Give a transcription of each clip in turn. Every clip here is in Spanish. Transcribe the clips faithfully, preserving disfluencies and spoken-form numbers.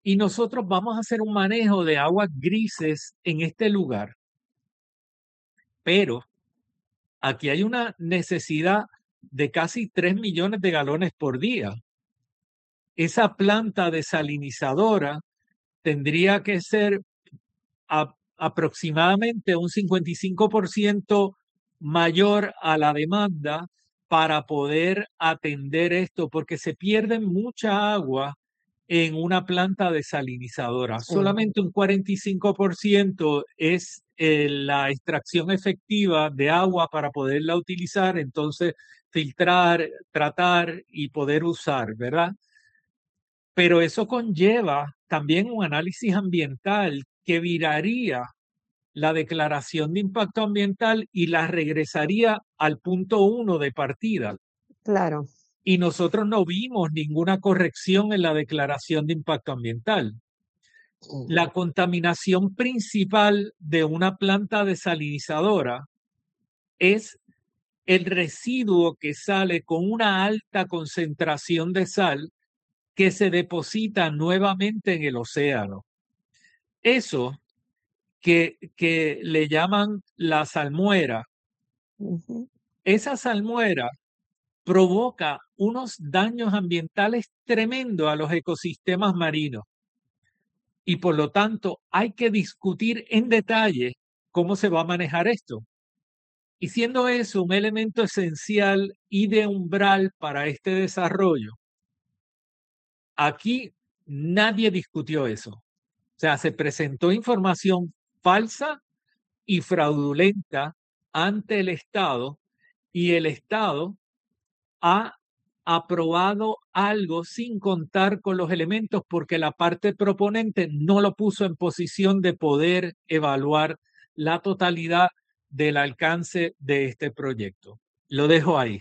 y nosotros vamos a hacer un manejo de aguas grises en este lugar. Pero aquí hay una necesidad de casi tres millones de galones por día. Esa planta desalinizadora tendría que ser a- aproximadamente un cincuenta y cinco por ciento mayor a la demanda para poder atender esto, porque se pierde mucha agua en una planta desalinizadora. Sí. Solamente un cuarenta y cinco por ciento es eh, la extracción efectiva de agua para poderla utilizar, entonces filtrar, tratar y poder usar, ¿verdad? Pero eso conlleva también un análisis ambiental que viraría la declaración de impacto ambiental y la regresaría al punto uno de partida. Claro. Y nosotros no vimos ninguna corrección en la declaración de impacto ambiental. La contaminación principal de una planta desalinizadora es el residuo que sale con una alta concentración de sal que se deposita nuevamente en el océano. Eso que, que le llaman la salmuera, Ujú. esa salmuera provoca unos daños ambientales tremendos a los ecosistemas marinos y por lo tanto hay que discutir en detalle cómo se va a manejar esto. Y siendo eso un elemento esencial y de umbral para este desarrollo, aquí nadie discutió eso. O sea, se presentó información falsa y fraudulenta ante el Estado y el Estado ha aprobado algo sin contar con los elementos porque la parte proponente no lo puso en posición de poder evaluar la totalidad del alcance de este proyecto. Lo dejo ahí.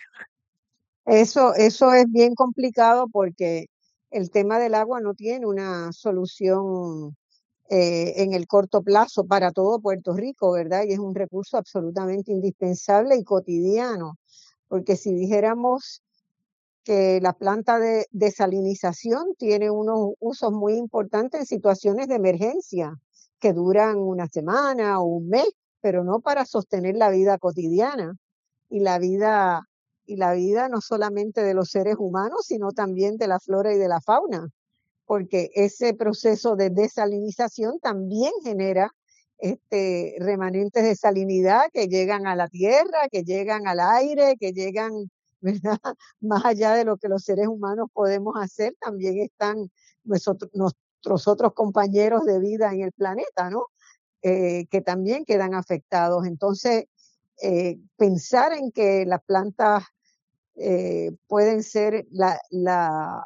Eso, eso es bien complicado porque el tema del agua no tiene una solución eh, en el corto plazo para todo Puerto Rico, ¿verdad? Y es un recurso absolutamente indispensable y cotidiano, porque si dijéramos que la planta de desalinización tiene unos usos muy importantes en situaciones de emergencia que duran una semana o un mes, pero no para sostener la vida cotidiana y la vida y la vida no solamente de los seres humanos, sino también de la flora y de la fauna, porque ese proceso de desalinización también genera este, remanentes de salinidad que llegan a la tierra, que llegan al aire, que llegan, ¿verdad? Más allá de lo que los seres humanos podemos hacer, también están nosotros, nuestros otros compañeros de vida en el planeta, ¿no? Eh, que también quedan afectados. Entonces, eh, pensar en que las plantas eh, pueden ser la, la,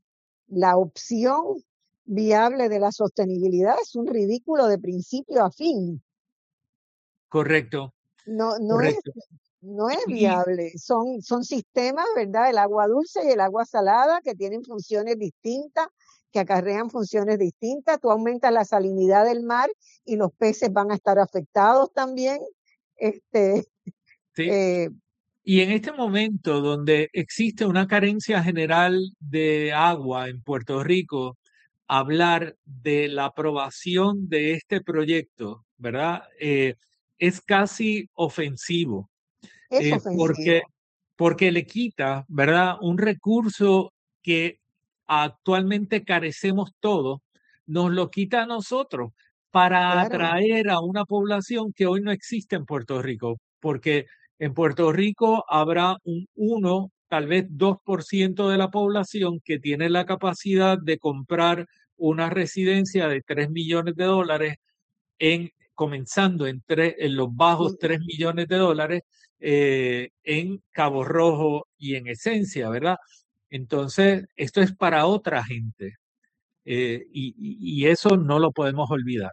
la opción viable de la sostenibilidad es un ridículo de principio a fin. Correcto, No, no es, correcto. no es Y, viable. Son, son sistemas, ¿verdad? El agua dulce y el agua salada que tienen funciones distintas, que acarrean funciones distintas. Tú aumentas la salinidad del mar y los peces van a estar afectados también. Este, sí, eh, y en este momento donde existe una carencia general de agua en Puerto Rico, hablar de la aprobación de este proyecto, ¿verdad? Eh, es casi ofensivo, es eh, porque, ofensivo. porque le quita, ¿verdad? Un recurso que actualmente carecemos todos, nos lo quita a nosotros para Claro, atraer a una población que hoy no existe en Puerto Rico, porque en Puerto Rico habrá un uno, tal vez dos por ciento de la población que tiene la capacidad de comprar una residencia de tres millones de dólares en comenzando en, tres, en los bajos tres millones de dólares eh, en Cabo Rojo y en Esencia, ¿verdad? Entonces, esto es para otra gente eh, y, y, eso no lo podemos olvidar.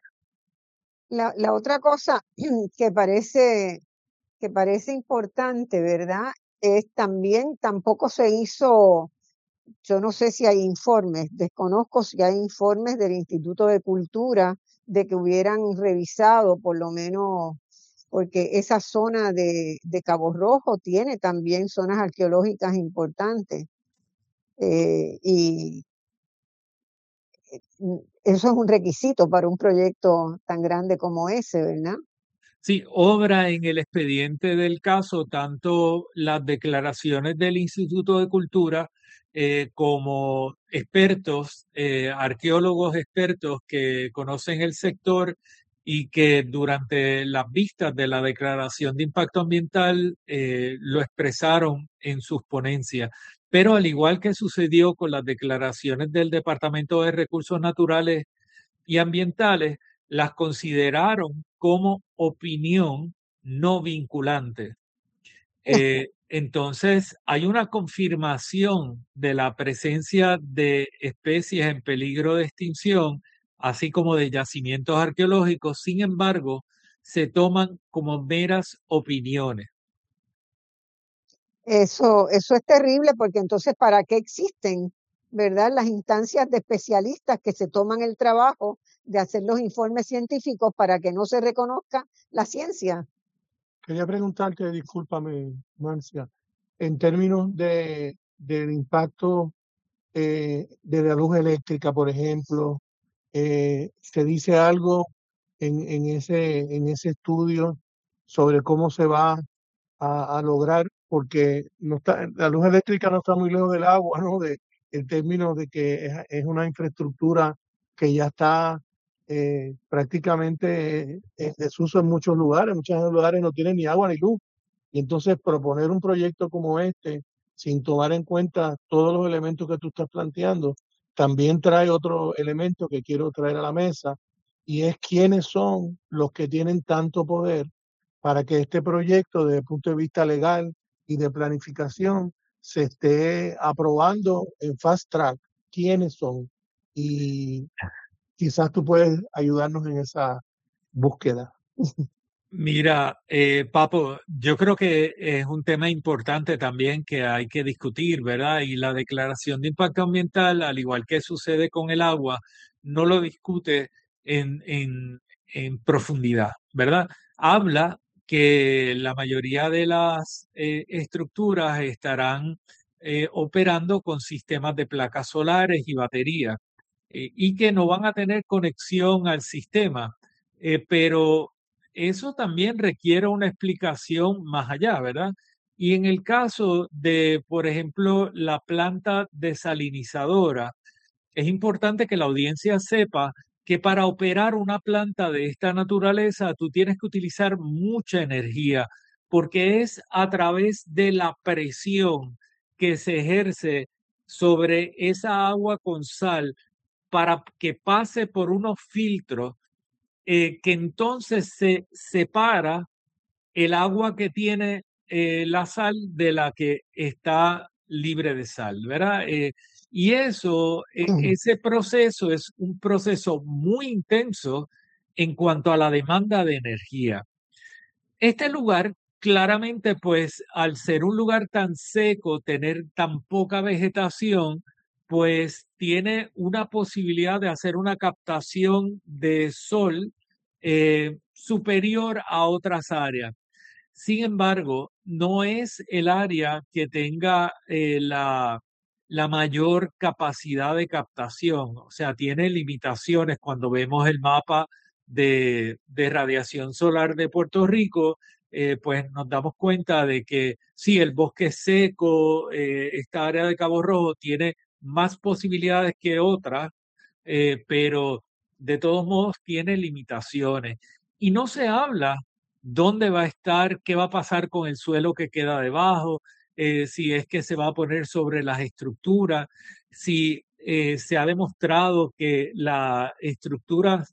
La, la otra cosa que parece, que parece importante, ¿verdad? Es también, tampoco se hizo, yo no sé si hay informes, desconozco si hay informes del Instituto de Cultura de que hubieran revisado por lo menos, porque esa zona de, de Cabo Rojo tiene también zonas arqueológicas importantes. Eh, y mm, eso es un requisito para un proyecto tan grande como ese, ¿verdad? Sí, obra en el expediente del caso tanto las declaraciones del Instituto de Cultura eh, como expertos, eh, arqueólogos expertos que conocen el sector y que durante las vistas de la declaración de impacto ambiental eh, lo expresaron en sus ponencias. Pero al igual que sucedió con las declaraciones del Departamento de Recursos Naturales y ambientales, las consideraron como opinión no vinculante. Eh, entonces, hay una confirmación de la presencia de especies en peligro de extinción, así como de yacimientos arqueológicos. Sin embargo, se toman como meras opiniones. Eso, eso es terrible porque entonces, ¿para qué existen, verdad? Las instancias de especialistas que se toman el trabajo de hacer los informes científicos para que no se reconozca la ciencia. Quería preguntarte, discúlpame, Marcia, en términos de, del impacto eh, de la luz eléctrica, por ejemplo, eh, ¿se dice algo en, en ese, en ese estudio sobre cómo se va a, a lograr? Porque no está, la luz eléctrica no está muy lejos del agua, ¿no? De, en términos de que es, es una infraestructura que ya está eh, prácticamente en desuso en muchos lugares. Muchos lugares no tienen ni agua ni luz. Y entonces proponer un proyecto como este, sin tomar en cuenta todos los elementos que tú estás planteando, también trae otro elemento que quiero traer a la mesa, y es quiénes son los que tienen tanto poder para que este proyecto, desde el punto de vista legal y de planificación, se esté aprobando en fast track. ¿Quiénes son? Y quizás tú puedes ayudarnos en esa búsqueda. Mira, eh, Papo, yo creo que es un tema importante también que hay que discutir, ¿verdad? Y la declaración de impacto ambiental, al igual que sucede con el agua, no lo discute en, en, en profundidad, ¿verdad? Habla que la mayoría de las eh, estructuras estarán eh, operando con sistemas de placas solares y baterías eh, y que no van a tener conexión al sistema. Eh, pero eso también requiere una explicación más allá, ¿verdad? Y en el caso de, por ejemplo, la planta desalinizadora, es importante que la audiencia sepa que para operar una planta de esta naturaleza tú tienes que utilizar mucha energía, porque es a través de la presión que se ejerce sobre esa agua con sal para que pase por unos filtros eh, que entonces se separa el agua que tiene eh, la sal de la que está libre de sal, ¿verdad? Eh, y eso, eh, ese proceso es un proceso muy intenso en cuanto a la demanda de energía. Este lugar, claramente, pues al ser un lugar tan seco, tener tan poca vegetación, pues tiene una posibilidad de hacer una captación de sol eh, superior a otras áreas. Sin embargo, no es el área que tenga eh, la, la mayor capacidad de captación, o sea, tiene limitaciones cuando vemos el mapa de, de radiación solar de Puerto Rico, eh, pues nos damos cuenta de que sí, el bosque seco, eh, esta área de Cabo Rojo tiene más posibilidades que otras, eh, pero de todos modos tiene limitaciones. Y no se habla dónde va a estar, qué va a pasar con el suelo que queda debajo, eh, si es que se va a poner sobre las estructuras, si eh, se ha demostrado que la estructura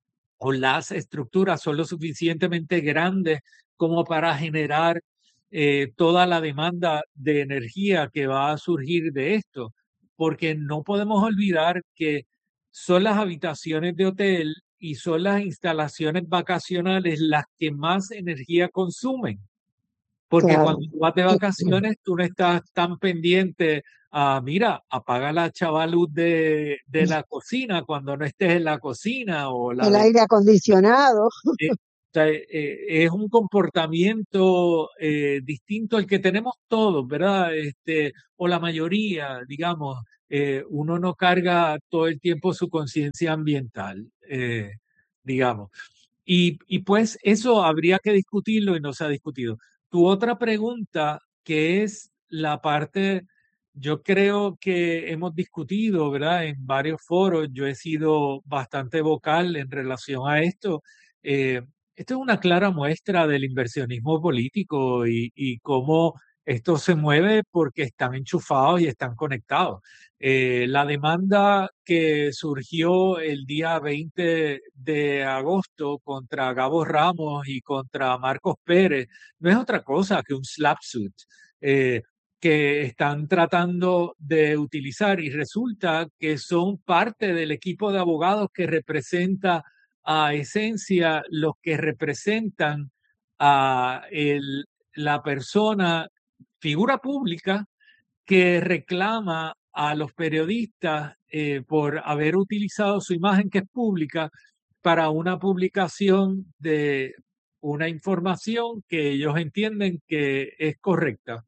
o las estructuras son lo suficientemente grandes como para generar eh, toda la demanda de energía que va a surgir de esto, porque no podemos olvidar que son las habitaciones de hotel y son las instalaciones vacacionales las que más energía consumen. Porque Claro. cuando tú vas de vacaciones, tú no estás tan pendiente a, mira, apaga la chavaluz de, de la cocina cuando no estés en la cocina o la El de aire acondicionado. sea, eh, es un comportamiento eh, distinto al que tenemos todos, ¿verdad? Este, o la mayoría, digamos, eh, uno no carga todo el tiempo su conciencia ambiental, eh, digamos. Y, y pues eso habría que discutirlo y no se ha discutido. Tu otra pregunta, que es la parte, yo creo que hemos discutido, ¿verdad? En varios foros, yo he sido bastante vocal en relación a esto. Eh, Esto es una clara muestra del inversionismo político y, y cómo esto se mueve porque están enchufados y están conectados. Eh, la demanda que surgió el día veinte de agosto contra Gabo Ramos y contra Marcos Pérez no es otra cosa que un slap suit eh, que están tratando de utilizar y resulta que son parte del equipo de abogados que representa a esencia los que representan a el- la persona, figura pública, que reclama a los periodistas eh, por haber utilizado su imagen que es pública para una publicación de una información que ellos entienden que es correcta.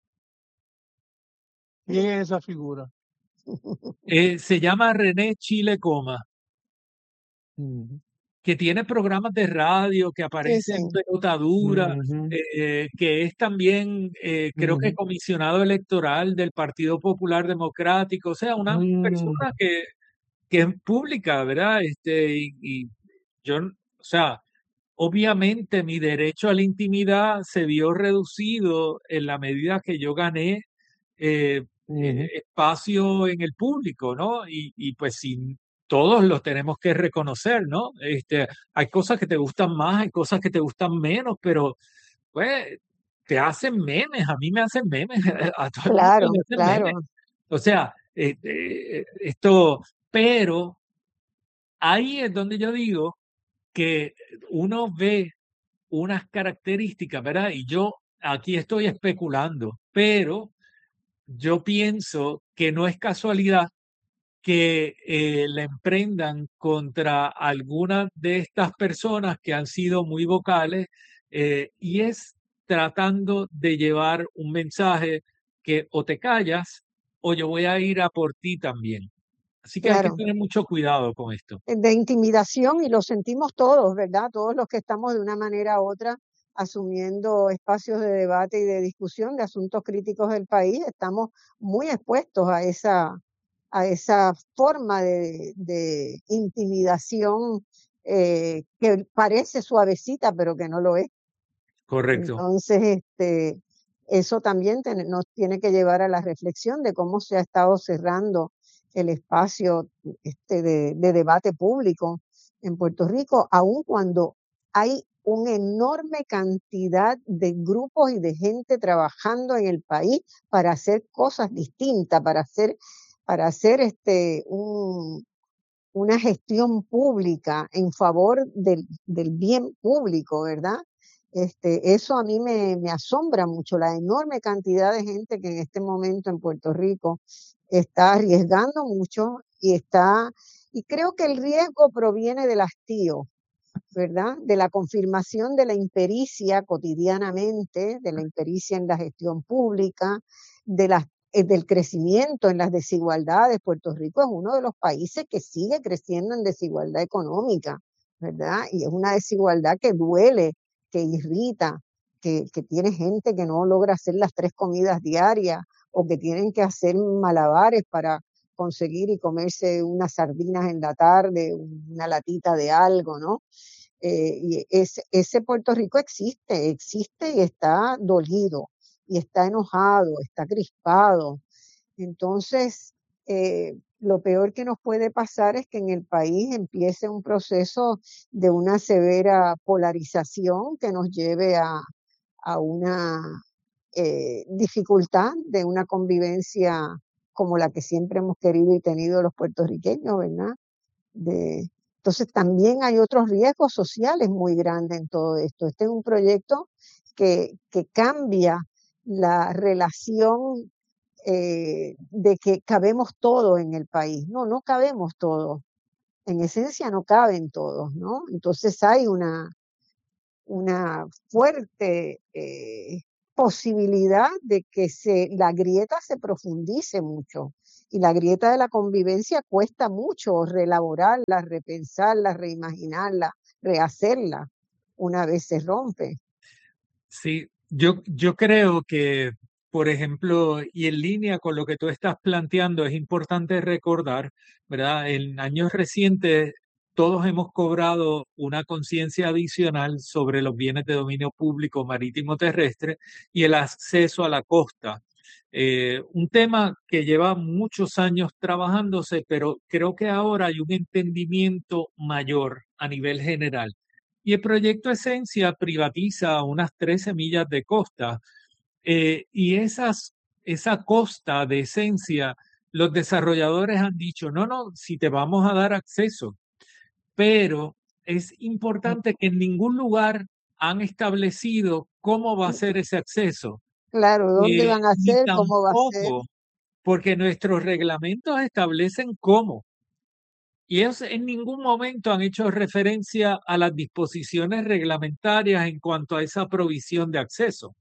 ¿Quién es esa figura? Eh, se llama René Chile Coma, Ujú, que tiene programas de radio, que Sí, aparece en sí. Pelota Dura, ujú, eh, que es también, eh, creo que ujú, comisionado electoral del Partido Popular Democrático, o sea, una mm, persona que, que es pública, ¿verdad? Este, y, y yo, o sea, obviamente mi derecho a la intimidad se vio reducido en la medida que yo gané eh, ujú. eh, espacio en el público, ¿no? Y, y pues sí, todos los tenemos que reconocer, ¿no? Este, hay cosas que te gustan más, hay cosas que te gustan menos, pero pues te hacen memes, a mí me hacen memes, a todo el mundo Claro, le hacen memes. claro. O sea, eh, eh, esto, pero ahí es donde yo digo que uno ve unas características, ¿verdad? Y yo aquí estoy especulando, pero yo pienso que no es casualidad que eh, la emprendan contra algunas de estas personas que han sido muy vocales eh, y es tratando de llevar un mensaje que o te callas o yo voy a ir a por ti también. Así que hay que Claro. tener mucho cuidado con esto. De intimidación y lo sentimos todos, ¿verdad? Todos los que estamos de una manera u otra asumiendo espacios de debate y de discusión de asuntos críticos del país, estamos muy expuestos a esa, a esa forma de, de intimidación eh, que parece suavecita, pero que no lo es. Correcto, Entonces, este, eso también ten- nos tiene que llevar a la reflexión de cómo se ha estado cerrando el espacio este, de, de debate público en Puerto Rico, aun cuando hay una enorme cantidad de grupos y de gente trabajando en el país para hacer cosas distintas, para hacer, para hacer este, un, una gestión pública en favor del, del bien público, ¿verdad? Este, eso a mí me, me asombra mucho, la enorme cantidad de gente que en este momento en Puerto Rico está arriesgando mucho y está, y creo que el riesgo proviene del hastío, ¿verdad? De la confirmación de la impericia cotidianamente, de la impericia en la gestión pública, de las, eh, del crecimiento en las desigualdades. Puerto Rico es uno de los países que sigue creciendo en desigualdad económica, ¿verdad? Y es una desigualdad que duele, que irrita, que, que tiene gente que no logra hacer las tres comidas diarias o que tienen que hacer malabares para conseguir y comerse unas sardinas en la tarde, una latita de algo, ¿no? Eh, y ese, ese Puerto Rico existe, existe y está dolido, y está enojado, está crispado. Entonces, eh, lo peor que nos puede pasar es que en el país empiece un proceso de una severa polarización que nos lleve a, a una eh, dificultad de una convivencia como la que siempre hemos querido y tenido los puertorriqueños, ¿verdad? De, entonces también hay otros riesgos sociales muy grandes en todo esto. Este es un proyecto que, que cambia la relación eh, de que cabemos todos en el país. No, no cabemos todos. En esencia no caben todos, ¿no? Entonces hay una, una fuerte eh, posibilidad de que se, la grieta se profundice mucho. Y la grieta de la convivencia cuesta mucho reelaborarla, repensarla, reimaginarla, rehacerla una vez se rompe. Sí, yo, yo creo que, por ejemplo, y en línea con lo que tú estás planteando, es importante recordar, ¿verdad? En años recientes todos hemos cobrado una conciencia adicional sobre los bienes de dominio público marítimo terrestre y el acceso a la costa. Eh, un tema que lleva muchos años trabajándose, pero creo que ahora hay un entendimiento mayor a nivel general. Y el proyecto Esencia privatiza unas trece millas de costa, eh, y esas, esa costa de Esencia, los desarrolladores han dicho, no, no, si te vamos a dar acceso, pero es importante que en ningún lugar han establecido cómo va a ser ese acceso, Claro, ¿dónde eh, van a ni ser? ¿Cómo va a ser? tampoco, porque nuestros reglamentos establecen cómo. Y ellos en ningún momento han hecho referencia a las disposiciones reglamentarias en cuanto a esa provisión de acceso,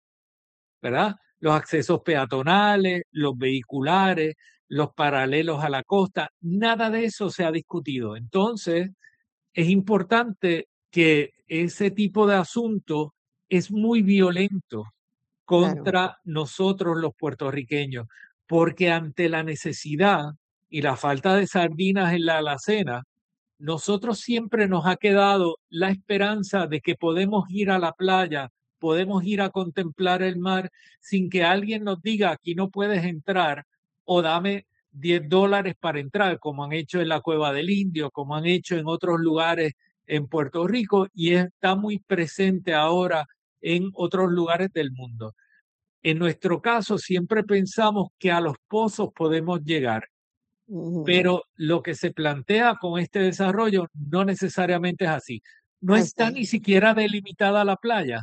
¿verdad? Los accesos peatonales, los vehiculares, los paralelos a la costa, nada de eso se ha discutido. Entonces, es importante que ese tipo de asunto es muy violento Claro, contra nosotros los puertorriqueños, porque ante la necesidad y la falta de sardinas en la alacena, nosotros siempre nos ha quedado la esperanza de que podemos ir a la playa, podemos ir a contemplar el mar sin que alguien nos diga aquí no puedes entrar o dame diez dólares para entrar, como han hecho en la Cueva del Indio, como han hecho en otros lugares en Puerto Rico y está muy presente ahora en otros lugares del mundo. En nuestro caso, siempre pensamos que a los pozos podemos llegar, ujú, pero lo que se plantea con este desarrollo no necesariamente es así. No está así, ni siquiera delimitada la playa,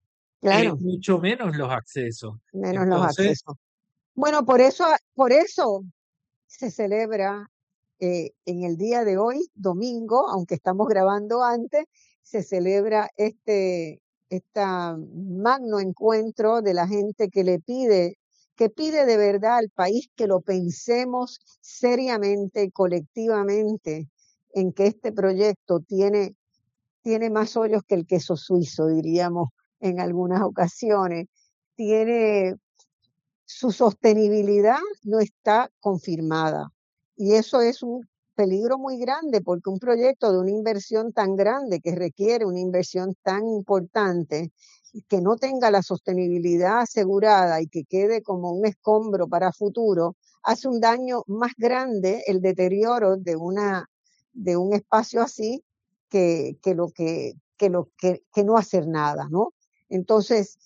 eh, claro, mucho menos los accesos. menos los Entonces, accesos. Bueno, por eso, por eso se celebra eh, en el día de hoy, domingo, aunque estamos grabando antes, se celebra este esta magno encuentro de la gente que le pide, que pide de verdad al país que lo pensemos seriamente y colectivamente en que este proyecto tiene, tiene más hoyos que el queso suizo, diríamos en algunas ocasiones. Tiene su sostenibilidad no está confirmada. Y eso es un peligro muy grande porque un proyecto de una inversión tan grande que requiere una inversión tan importante, que no tenga la sostenibilidad asegurada y que quede como un escombro para futuro, hace un daño más grande el deterioro de, una, de un espacio así que, que lo que, que, lo que, que no hacer nada, ¿no? Entonces,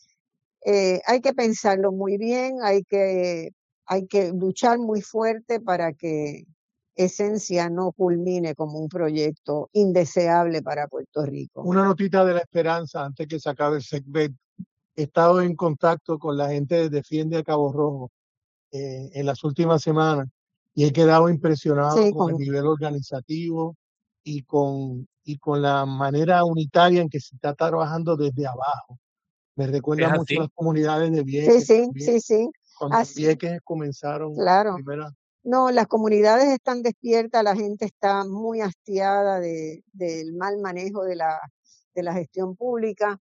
eh, hay que pensarlo muy bien, hay que, hay que luchar muy fuerte para que Esencia no culmine como un proyecto indeseable para Puerto Rico. Una notita de la esperanza antes que se acabe el segmento. He estado en contacto con la gente de Defiende a Cabo Rojo eh, en las últimas semanas y he quedado impresionado Sí, con el con, nivel organizativo y con, y con la manera unitaria en que se está trabajando desde abajo. Me es recuerda mucho a las así. comunidades de sí, Vieques sí, también, sí, sí, cuando en así, Vieques comenzaron las claro. primeras. No, las comunidades están despiertas, la gente está muy hastiada de, del mal manejo de la, de la gestión pública.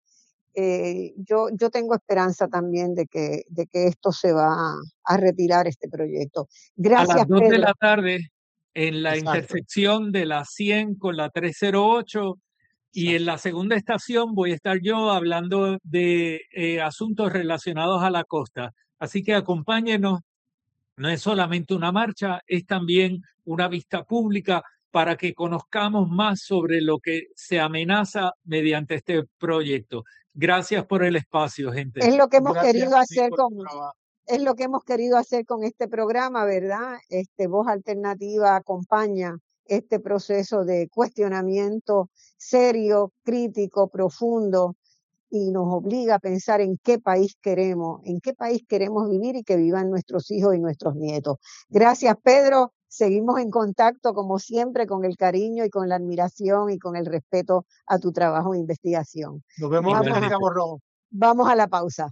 Eh, yo, yo tengo esperanza también de que, de que esto se va a, a retirar este proyecto. A las Gracias, dos de Pedro. la tarde, en la Exacto, intersección de la cien con la trescientos ocho, y en exacto. la segunda estación voy a estar yo hablando de eh, asuntos relacionados a la costa. Así que acompáñenos. No es solamente una marcha, es también una vista pública para que conozcamos más sobre lo que se amenaza mediante este proyecto. Gracias por el espacio, gente. Es lo que hemos Gracias querido a ti hacer por tu con, trabajo. es lo que hemos querido hacer con este programa, ¿verdad? Este Voz Alternativa acompaña este proceso de cuestionamiento serio, crítico, profundo y nos obliga a pensar en qué país queremos, en qué país queremos vivir y que vivan nuestros hijos y nuestros nietos. Gracias, Pedro. seguimos en contacto como siempre con el cariño y con la admiración y con el respeto a tu trabajo de investigación. Nos vemos en Vamos, el Cabo Rojo. vamos a la pausa.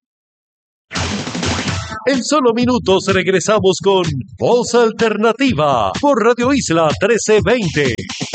En solo minutos regresamos con Voz Alternativa por Radio Isla trece veinte.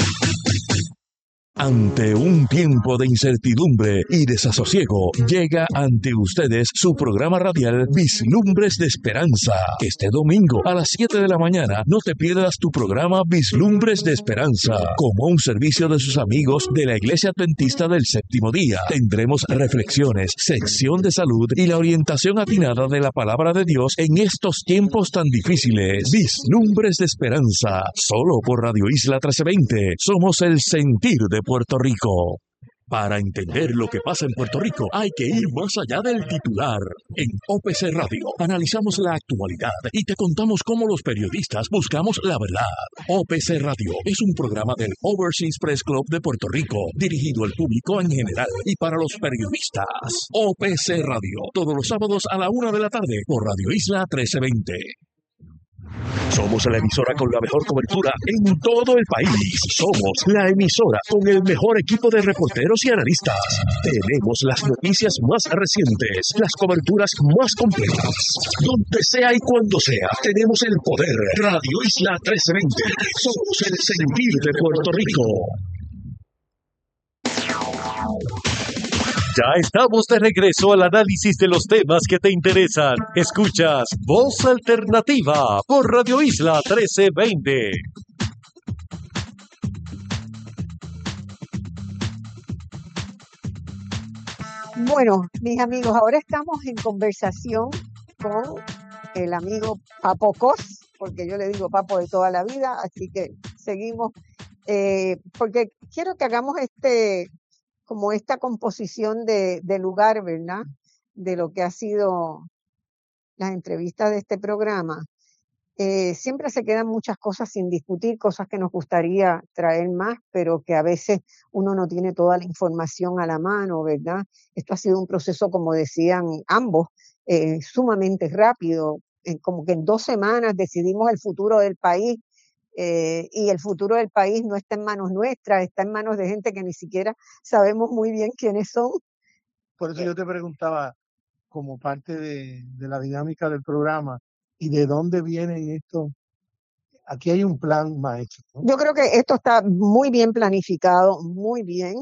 Ante un tiempo de incertidumbre y desasosiego, llega ante ustedes su programa radial Vislumbres de Esperanza. Este domingo a las siete de la mañana no te pierdas tu programa Vislumbres de Esperanza. Como un servicio de sus amigos de la Iglesia Adventista del Séptimo Día, tendremos reflexiones, sección de salud y la orientación atinada de la Palabra de Dios en estos tiempos tan difíciles. Vislumbres de Esperanza, solo por Radio Isla trece veinte. Somos el sentir de Puerto Rico. Para entender lo que pasa en Puerto Rico, hay que ir más allá del titular. En O P C Radio analizamos la actualidad y te contamos cómo los periodistas buscamos la verdad. O P C Radio es un programa del Overseas Press Club de Puerto Rico, dirigido al público en general y para los periodistas. O P C Radio, todos los sábados a la una de la tarde por Radio Isla trece veinte. Somos la emisora con la mejor cobertura en todo el país. Somos la emisora con el mejor equipo de reporteros y analistas. Tenemos las noticias más recientes, las coberturas más completas. Donde sea y cuando sea, tenemos el poder. Radio Isla trece veinte. Somos el sentir de Puerto Rico. Ya estamos de regreso al análisis de los temas que te interesan. Escuchas Voz Alternativa por Radio Isla trece veinte. Bueno, mis amigos, ahora estamos en conversación con el amigo Papo Cos, porque yo le digo Papo de toda la vida, así que seguimos, eh, porque quiero que hagamos este... como esta composición de, de lugar, ¿verdad? De lo que ha sido las entrevistas de este programa. Eh, siempre se quedan muchas cosas sin discutir, cosas que nos gustaría traer más, pero que a veces uno no tiene toda la información a la mano, ¿verdad? Esto ha sido un proceso, como decían ambos, eh, sumamente rápido. En, como que en dos semanas decidimos el futuro del país. Eh, y el futuro del país no está en manos nuestras, está en manos de gente que ni siquiera sabemos muy bien quiénes son. Por eso yo te preguntaba, como parte de, de la dinámica del programa, ¿y de dónde viene esto? Aquí hay un plan maestro, ¿no? Yo creo que esto está muy bien planificado, muy bien.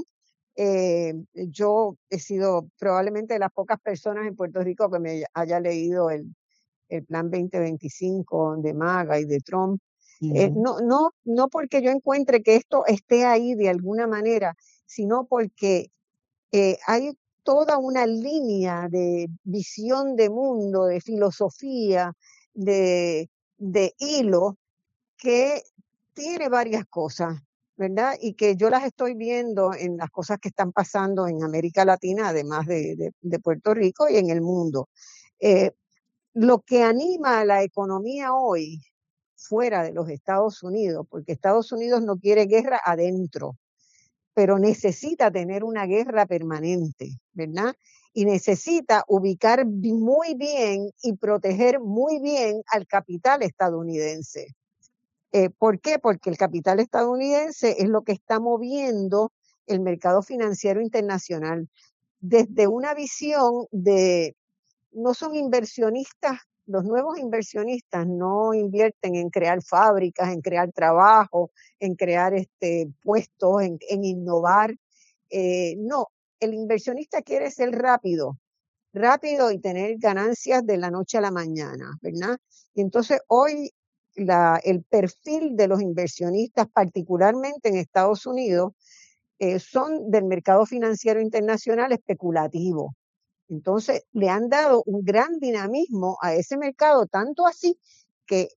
Eh, yo he sido probablemente de las pocas personas en Puerto Rico que me haya leído el, el Plan veinte veinticinco de MAGA y de Trump. Eh, Uh-huh. no, no, no porque yo encuentre que esto esté ahí de alguna manera, sino porque eh, hay toda una línea de visión de mundo, de filosofía, de, de hilo, que tiene varias cosas, ¿verdad? Y que yo las estoy viendo en las cosas que están pasando en América Latina, además de, de, de Puerto Rico y en el mundo. Eh, lo que anima a la economía hoy fuera de los Estados Unidos, porque Estados Unidos no quiere guerra adentro, pero necesita tener una guerra permanente, ¿verdad? Y necesita ubicar muy bien y proteger muy bien al capital estadounidense. Eh, ¿Por qué? Porque el capital estadounidense es lo que está moviendo el mercado financiero internacional desde una visión de, no son inversionistas. Los nuevos inversionistas no invierten en crear fábricas, en crear trabajo, en crear este, puestos, en, en innovar. Eh, no, el inversionista quiere ser rápido, rápido y tener ganancias de la noche a la mañana, ¿verdad? Y entonces hoy la, el perfil de los inversionistas, particularmente en Estados Unidos, eh, son del mercado financiero internacional especulativo. Entonces, le han dado un gran dinamismo a ese mercado, tanto así que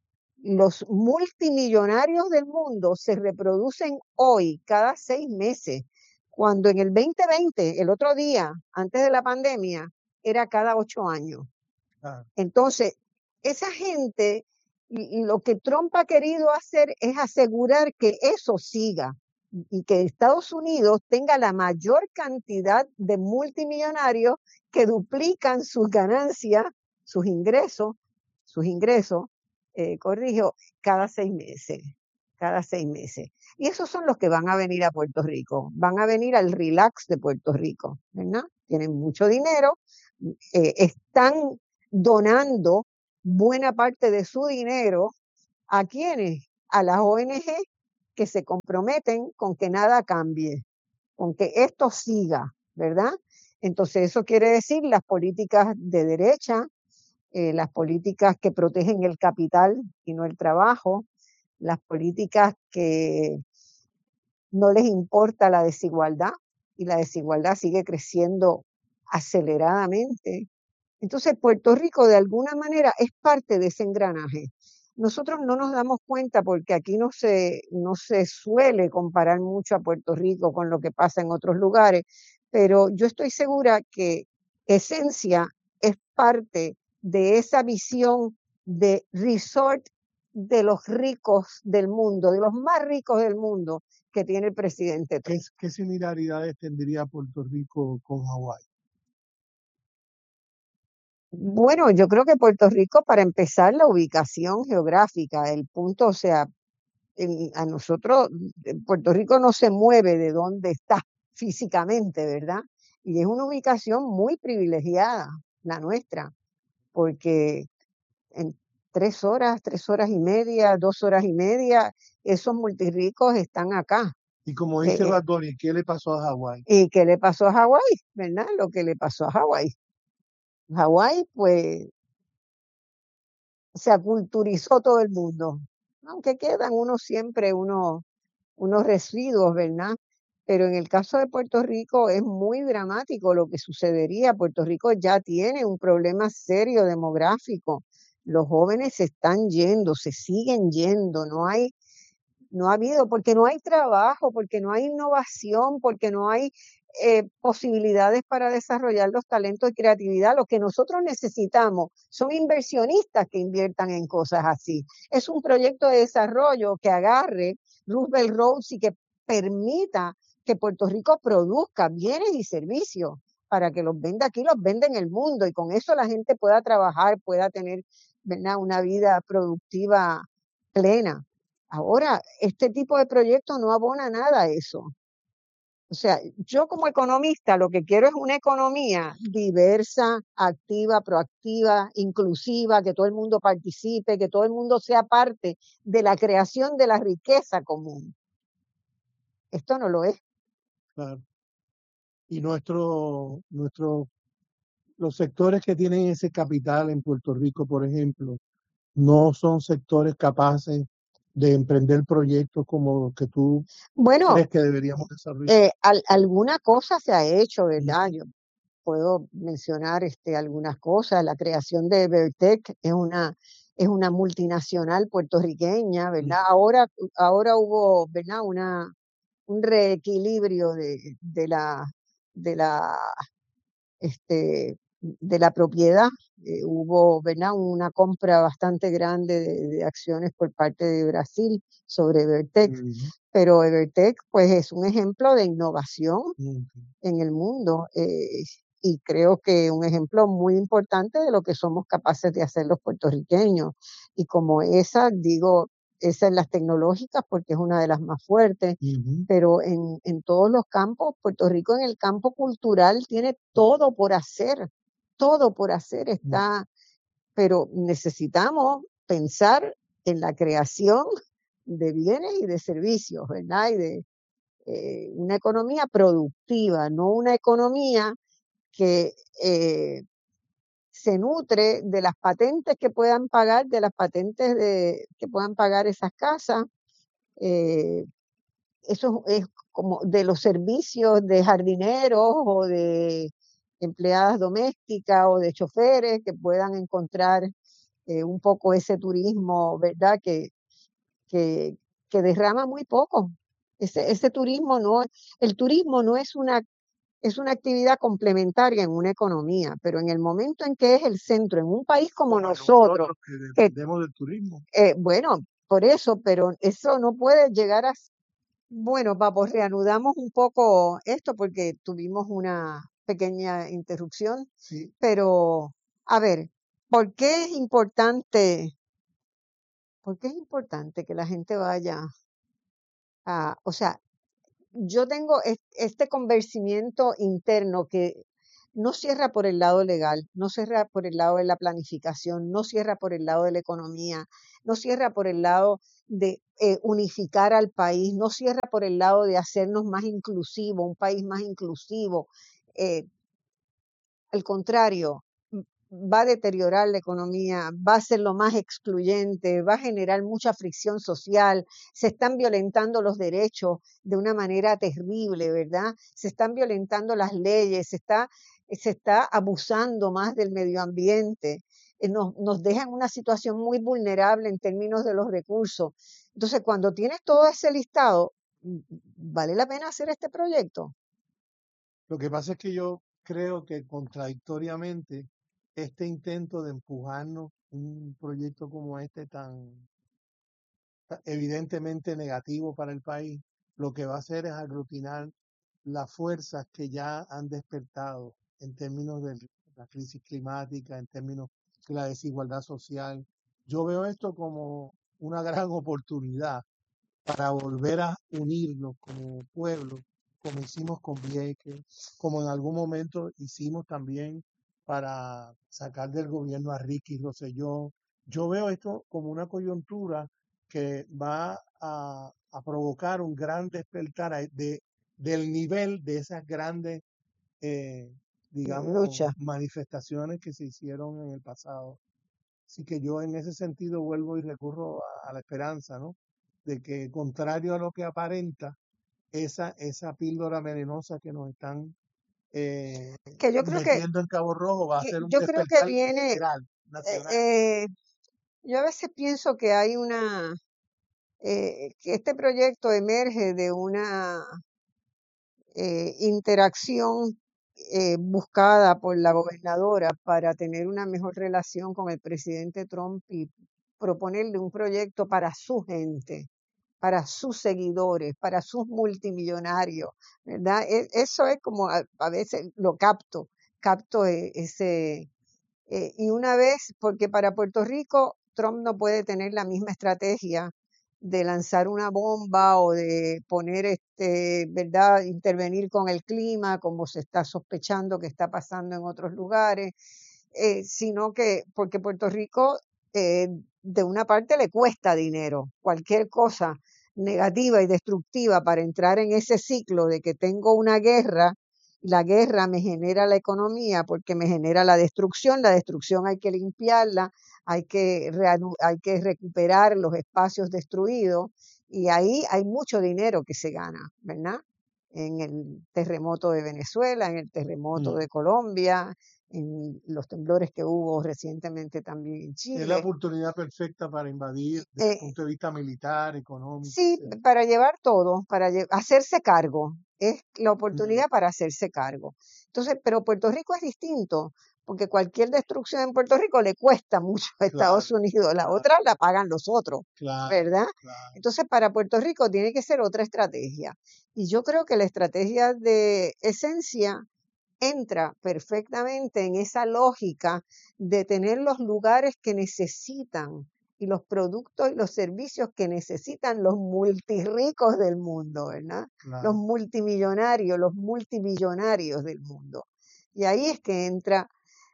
los multimillonarios del mundo se reproducen hoy cada seis meses, cuando en el veinte veinte, el otro día, antes de la pandemia, era cada ocho años. Ah. Entonces, esa gente, y, y lo que Trump ha querido hacer es asegurar que eso siga y que Estados Unidos tenga la mayor cantidad de multimillonarios que duplican sus ganancias, sus ingresos, sus ingresos, eh, corrijo, cada seis meses, cada seis meses. Y esos son los que van a venir a Puerto Rico, van a venir al relax de Puerto Rico, ¿verdad? Tienen mucho dinero, eh, están donando buena parte de su dinero ¿a quiénes? A las O N G que se comprometen con que nada cambie, con que esto siga, ¿verdad? Entonces eso quiere decir las políticas de derecha, eh, las políticas que protegen el capital y no el trabajo, las políticas que no les importa la desigualdad y la desigualdad sigue creciendo aceleradamente. Entonces Puerto Rico de alguna manera es parte de ese engranaje. Nosotros no nos damos cuenta porque aquí no se, no se suele comparar mucho a Puerto Rico con lo que pasa en otros lugares, pero yo estoy segura que Esencia es parte de esa visión de resort de los ricos del mundo, de los más ricos del mundo que tiene el presidente ¿Qué, Trump. qué similaridades tendría Puerto Rico con Hawái? Bueno, yo creo que Puerto Rico, para empezar, la ubicación geográfica, el punto, o sea, en- a nosotros, eh, Puerto Rico no se mueve de donde está físicamente, ¿verdad? Y es una ubicación muy privilegiada, la nuestra, porque en tres horas, tres horas y media, dos horas y media, esos multirricos están acá. Y como Eh, dice eh, Bad Bunny, ¿qué le pasó a Hawái? ¿Y qué le pasó a Hawái? ¿Verdad? Lo que le pasó a Hawái. Hawái, pues, se aculturizó todo el mundo, aunque quedan unos siempre unos, unos residuos, ¿verdad? Pero en el caso de Puerto Rico es muy dramático lo que sucedería. Puerto Rico ya tiene un problema serio demográfico. Los jóvenes se están yendo, se siguen yendo, no hay no ha habido, porque no hay trabajo, porque no hay innovación, porque no hay eh, posibilidades para desarrollar los talentos y creatividad. Lo que nosotros necesitamos son inversionistas que inviertan en cosas así. Es un proyecto de desarrollo que agarre Roosevelt Roads y que permita que Puerto Rico produzca bienes y servicios para que los venda aquí, los venda en el mundo y con eso la gente pueda trabajar, pueda tener, ¿verdad?, una vida productiva plena. Ahora, este tipo de proyectos no abona nada a eso. O sea, yo como economista lo que quiero es una economía diversa, activa, proactiva, inclusiva, que todo el mundo participe, que todo el mundo sea parte de la creación de la riqueza común. Esto no lo es. Claro. Y nuestro, nuestro, los sectores que tienen ese capital en Puerto Rico, por ejemplo, no son sectores capaces de emprender proyectos como los que tú Bueno, crees que deberíamos desarrollar. eh, al- alguna cosa se ha hecho, Mm. ¿verdad? Yo puedo mencionar este, algunas cosas. La creación de Evertec es una, es una multinacional puertorriqueña, Mm. ¿verdad? Ahora, ahora hubo, ¿verdad?, una, un reequilibrio de, de la, de la, este, de la propiedad. Eh, hubo, ¿verdad?, una compra bastante grande de, de acciones por parte de Brasil sobre Evertec, Mm. pero Evertec, pues, es un ejemplo de innovación Mm. en el mundo. Eh, y creo que un ejemplo muy importante de lo que somos capaces de hacer los puertorriqueños. Y como esa, digo, esa en las tecnológicas porque es una de las más fuertes, Ujú. pero en, en todos los campos, Puerto Rico en el campo cultural tiene todo por hacer, todo por hacer Mm. está, pero necesitamos pensar en la creación de bienes y de servicios, ¿verdad? Y de, eh, una economía productiva, no una economía que eh, se nutre de las patentes que puedan pagar, de las patentes de, que puedan pagar esas casas. eh, Eso es como de los servicios de jardineros o de empleadas domésticas o de choferes que puedan encontrar eh, un poco ese turismo, ¿verdad? Que, que, que derrama muy poco. Ese, ese turismo no, el turismo no es una, es una actividad complementaria en una economía, pero en el momento en que es el centro, en un país como Como nosotros, nosotros que que, dependemos del turismo. eh, bueno, por eso, pero eso no puede llegar a... Bueno, Papo, reanudamos un poco esto porque tuvimos una pequeña interrupción, Sí. pero a ver, ¿por qué es importante porque es importante que la gente vaya a, o sea, yo tengo es- este convencimiento interno que no cierra por el lado legal, no cierra por el lado de la planificación, no cierra por el lado de la economía, no cierra por el lado de eh, unificar al país, no cierra por el lado de hacernos más inclusivos, un país más inclusivo. eh, Al contrario, m- va a deteriorar la economía, va a ser lo más excluyente, va a generar mucha fricción social, se están violentando los derechos de una manera terrible, ¿verdad? Se están violentando las leyes, se está, se está abusando más del medio ambiente, eh, nos, nos deja en una situación muy vulnerable en términos de los recursos. Entonces, cuando tienes todo ese listado, mm, ¿vale la pena hacer este proyecto? Lo que pasa es que yo creo que contradictoriamente este intento de empujarnos un proyecto como este tan ta- evidentemente negativo para el país, lo que va a hacer es aglutinar las fuerzas que ya han despertado en términos de la crisis climática, en términos de la desigualdad social. Yo veo esto como una gran oportunidad para volver a unirnos como pueblo, como hicimos con Vieques, como en algún momento hicimos también para sacar del gobierno a Ricky Rosselló. Yo veo esto como una coyuntura que va a, a provocar un gran despertar a- de, del nivel de esas grandes, eh, digamos, Lucha. manifestaciones que se hicieron en el pasado. Así que yo en ese sentido vuelvo y recurro a, a la esperanza, ¿no? De que contrario a lo que aparenta, esa, esa píldora venenosa que nos están eh, Que yo creo que, metiendo en Cabo Rojo va a que ser un yo creo que despertar viene, general, eh, nacional. eh, yo a veces pienso que hay una, eh, que este proyecto emerge de una eh, interacción eh, buscada por la gobernadora para tener una mejor relación con el presidente Trump y proponerle un proyecto para su gente, para sus seguidores, para sus multimillonarios, ¿verdad? E- Eso es como a, a veces lo capto, capto e- ese, eh, y una vez, porque para Puerto Rico, Trump no puede tener la misma estrategia de lanzar una bomba o de poner, este, ¿verdad?, intervenir con el clima, como se está sospechando que está pasando en otros lugares, eh, sino que, porque Puerto Rico, eh, de una parte le cuesta dinero, cualquier cosa negativa y destructiva para entrar en ese ciclo de que tengo una guerra, la guerra me genera la economía porque me genera la destrucción, la destrucción hay que limpiarla, hay que, reanu- hay que recuperar los espacios destruidos y ahí hay mucho dinero que se gana, ¿verdad? En el terremoto de Venezuela, en el terremoto Mm. de Colombia, en los temblores que hubo recientemente también en Es la Chile. oportunidad perfecta para invadir desde el Eh, punto de vista militar, económico, sí, etcétera. para llevar todo, para lle- hacerse cargo, es la Mm. oportunidad para hacerse cargo. Entonces, pero Puerto Rico es distinto, porque cualquier destrucción en Puerto Rico le cuesta mucho a Claro, Estados Unidos, la claro, otra la pagan los otros, claro, ¿verdad? claro. Entonces, para Puerto Rico tiene que ser otra estrategia. Y yo creo que la estrategia de Esencia entra perfectamente en esa lógica de tener los lugares que necesitan y los productos y los servicios que necesitan los multirricos del mundo, ¿verdad? Los Claro. multimillonarios, los multimillonarios del mundo. Y ahí es que entra,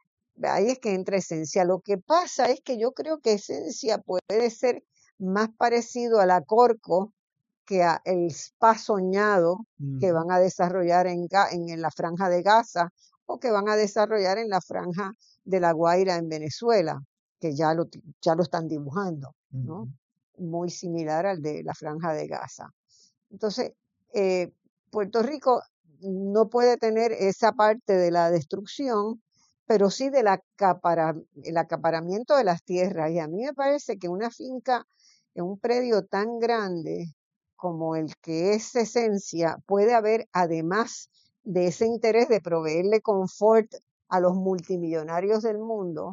ahí es que entra Esencia. Lo que pasa es que yo creo que Esencia puede ser más parecido a la Corco que a el spa soñado que Ujú. van a desarrollar en, Ga- en, en la franja de Gaza o que van a desarrollar en la franja de La Guaira en Venezuela, que ya lo, ti- ya lo están dibujando, ¿no? Ujú. Muy similar al de la franja de Gaza. Entonces, eh, Puerto Rico no puede tener esa parte de la destrucción, pero sí del acapara- el acaparamiento de las tierras. Y a mí me parece que una finca en un predio tan grande como el que es Esencia, puede haber, además de ese interés de proveerle confort a los multimillonarios del mundo,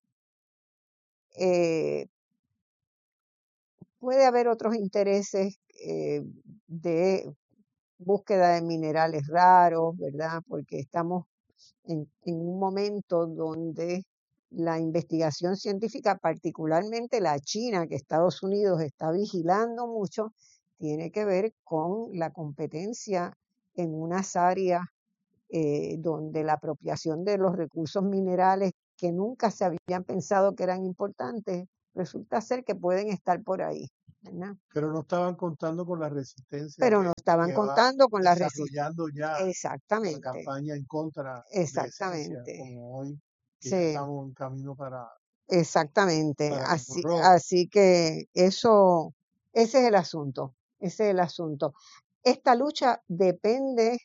eh, puede haber otros intereses eh, de búsqueda de minerales raros, ¿verdad? Porque estamos en, en un momento donde la investigación científica, particularmente la China, que Estados Unidos está vigilando mucho, tiene que ver con la competencia en unas áreas eh, donde la apropiación de los recursos minerales que nunca se habían pensado que eran importantes, resulta ser que pueden estar por ahí, ¿verdad? Pero no estaban contando con la resistencia Pero que, no estaban que va contando con la resistencia. desarrollando ya la Exactamente, campaña en contra de esencia, exactamente. como hoy, que ya Sí, estamos en camino para, exactamente. para Cabo Así, Rojo. así que eso, ese es el asunto, ese es el asunto. Esta lucha depende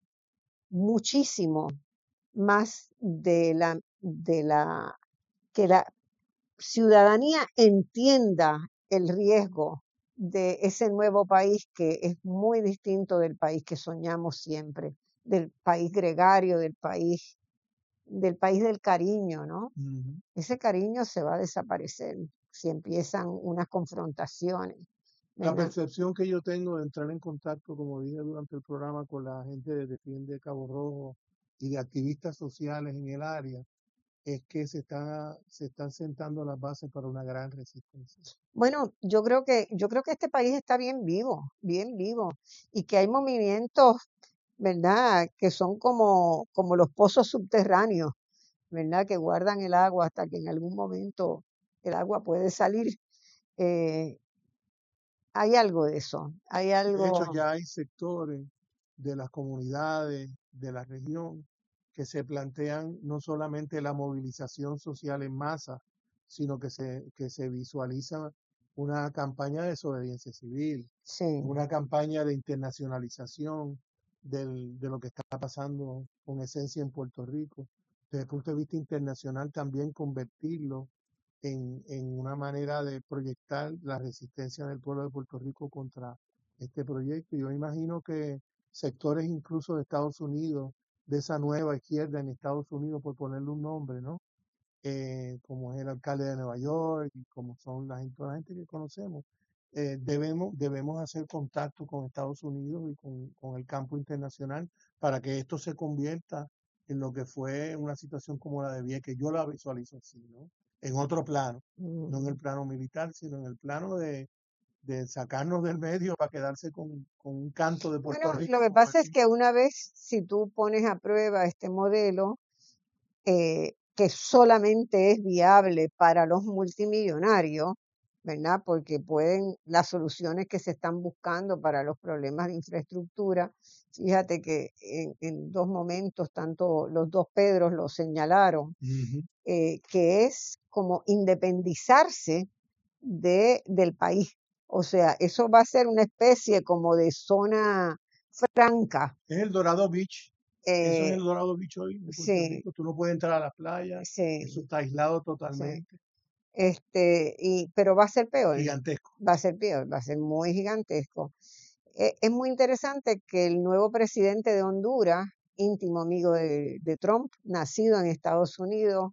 muchísimo más de la, de la, que la ciudadanía entienda el riesgo de ese nuevo país que es muy distinto del país que soñamos siempre, del país gregario, del país, del país del cariño, ¿no? Ujú. Ese cariño se va a desaparecer si empiezan unas confrontaciones, La ¿verdad? percepción que yo tengo de entrar en contacto, como dije durante el programa, con la gente de Defiende Cabo Rojo y de activistas sociales en el área, es que se están, se están sentando las bases para una gran resistencia. Bueno, yo creo que, yo creo que este país está bien vivo, bien vivo, y que hay movimientos, ¿verdad?, que son como, como los pozos subterráneos, ¿verdad?, que guardan el agua hasta que en algún momento el agua puede salir. Eh, hay algo de eso, hay De hecho, algo, ya hay sectores de las comunidades de la región que se plantean no solamente la movilización social en masa, sino que se, que se visualiza una campaña de desobediencia civil, sí, una campaña de internacionalización del- de lo que está pasando con esencia en Puerto Rico. Desde el punto de vista internacional, también convertirlo en, en una manera de proyectar la resistencia del pueblo de Puerto Rico contra este proyecto. Yo imagino que sectores incluso de Estados Unidos, de esa nueva izquierda en Estados Unidos, por ponerle un nombre, ¿no? Eh, como es el alcalde de Nueva York y como son la gente, toda la gente que conocemos, eh, debemos, debemos hacer contacto con Estados Unidos y con, con el campo internacional para que esto se convierta en lo que fue una situación como la de Vieques. Yo la visualizo así, ¿no? En otro plano, no en el mm, plano militar, sino en el plano de, de sacarnos del medio para quedarse con, con un canto de Puerto bueno, Rico lo que como pasa es aquí. que una vez, si tú pones a prueba este modelo, eh, que solamente es viable para los multimillonarios, ¿verdad? Porque pueden, las soluciones que se están buscando para los problemas de infraestructura, fíjate que en, en dos momentos, tanto los dos Pedros lo señalaron, Ujú. eh, que es como independizarse de, del país. O sea, eso va a ser una especie como de zona franca. Es el Dorado Beach. Eso es Eh, el Dorado Beach hoy de Puerto sí, Rico. Tú no puedes entrar a las playas. Eso sí, está aislado sí. totalmente. Este, y, pero va a ser peor, Gigantesco. va a ser peor, va a ser muy gigantesco. E- es muy interesante que el nuevo presidente de Honduras, íntimo amigo de, de Trump, nacido en Estados Unidos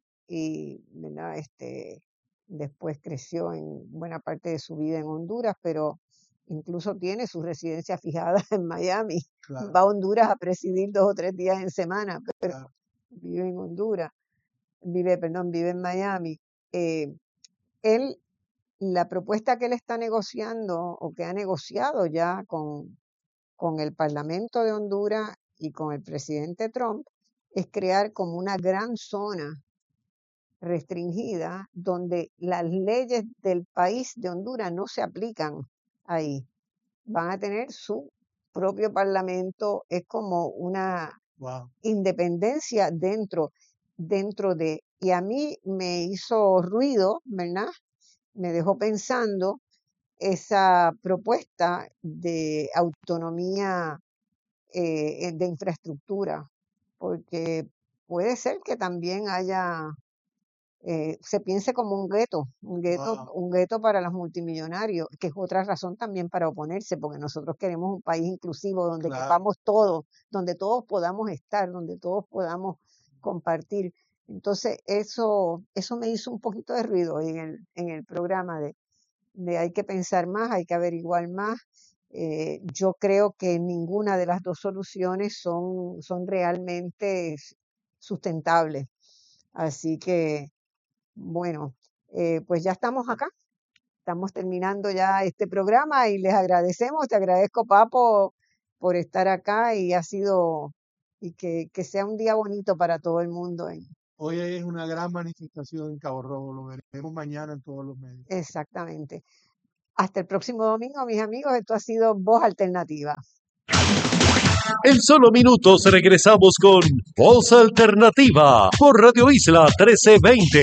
y, ¿verdad?, este, después creció en buena parte de su vida en Honduras, pero incluso tiene su residencia fijada en Miami. Claro, Va a Honduras a presidir dos o tres días en semana, pero claro. vive en Honduras, vive, perdón, vive en Miami. Eh, él, la propuesta que él está negociando o que ha negociado ya con, con el Parlamento de Honduras y con el presidente Trump es crear como una gran zona restringida donde las leyes del país de Honduras no se aplican ahí. Van a tener su propio parlamento, es como una Wow. independencia dentro, dentro de, y a mí me hizo ruido, ¿verdad? Me dejó pensando esa propuesta de autonomía eh, de infraestructura, porque puede ser que también haya, eh, se piense como un gueto, un gueto, Wow. un gueto para los multimillonarios, que es otra razón también para oponerse, porque nosotros queremos un país inclusivo donde Claro. quepamos todos, donde todos podamos estar, donde todos podamos compartir. Entonces, eso, eso me hizo un poquito de ruido en el, en el programa de, de hay que pensar más, hay que averiguar más. Eh, yo creo que ninguna de las dos soluciones son, son realmente sustentables. Así que, bueno, eh, pues ya estamos acá. Estamos terminando ya este programa y les agradecemos. Te agradezco, Papo, por estar acá y ha sido, y que, que sea un día bonito para todo el mundo. en- Hoy es una gran manifestación en Cabo Rojo, lo veremos mañana en todos los medios. Exactamente. Hasta el próximo domingo, mis amigos. Esto ha sido Voz Alternativa. En solo minutos regresamos con Voz Alternativa por Radio Isla trece veinte.